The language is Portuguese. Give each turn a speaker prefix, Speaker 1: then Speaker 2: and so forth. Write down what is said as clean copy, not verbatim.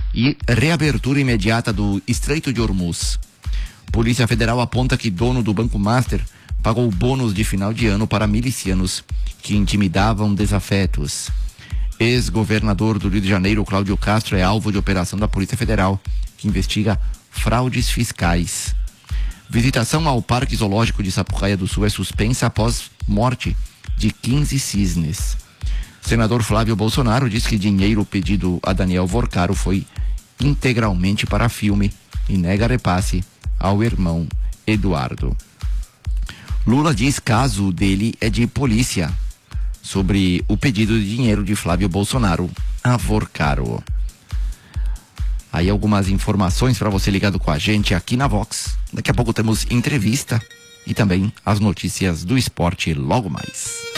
Speaker 1: E reabertura imediata do Estreito de Hormuz. Polícia Federal aponta que dono do Banco Master pagou bônus de final de ano para milicianos que intimidavam desafetos. Ex-governador do Rio de Janeiro, Cláudio Castro, é alvo de operação da Polícia Federal, que investiga fraudes fiscais. Visitação ao Parque Zoológico de Sapucaia do Sul é suspensa após morte de 15 cisnes. Senador Flávio Bolsonaro diz que dinheiro pedido a Daniel Vorcaro foi integralmente para filme e nega repasse ao irmão Eduardo. Lula diz caso dele é de polícia sobre o pedido de dinheiro de Flávio Bolsonaro a Vorcaro. Aí algumas informações para você ligado com a gente aqui na Vox. Daqui a pouco temos entrevista e também as notícias do esporte logo mais.